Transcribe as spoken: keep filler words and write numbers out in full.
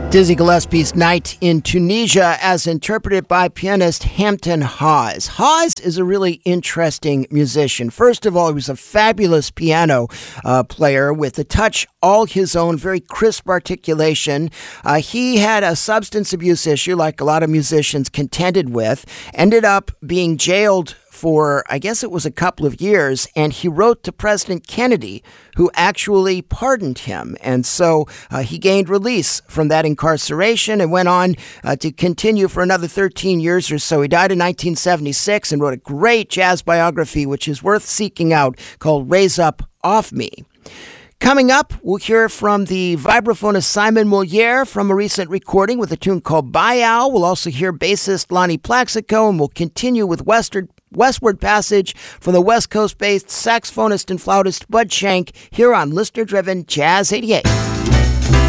Dizzy Gillespie's Night in Tunisia as interpreted by pianist Hampton Hawes. Hawes is a really interesting musician. First of all, he was a fabulous piano uh, player with a touch all his own, very crisp articulation. Uh, he had a substance abuse issue like a lot of musicians contended with, ended up being jailed for, I guess it was a couple of years, and he wrote to President Kennedy, who actually pardoned him. And so uh, he gained release from that incarceration and went on uh, to continue for another thirteen years or so. He died in nineteen seventy-six and wrote a great jazz biography, which is worth seeking out, called Raise Up Off Me. Coming up, we'll hear from the vibraphonist Simon Moliere from a recent recording with a tune called Bayou. We'll also hear bassist Lonnie Plaxico, and we'll continue with Western Westward Passage from the West Coast-based saxophonist and flautist Bud Shank here on listener-driven Jazz eighty-eight.